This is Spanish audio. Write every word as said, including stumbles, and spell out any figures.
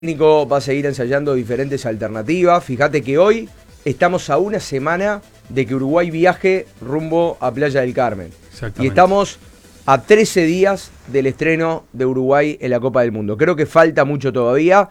técnico va a seguir ensayando diferentes alternativas. Fíjate que hoy estamos a una semana de que Uruguay viaje rumbo a Playa del Carmen. Y estamos a trece días del estreno de Uruguay en la Copa del Mundo. Creo que falta mucho todavía.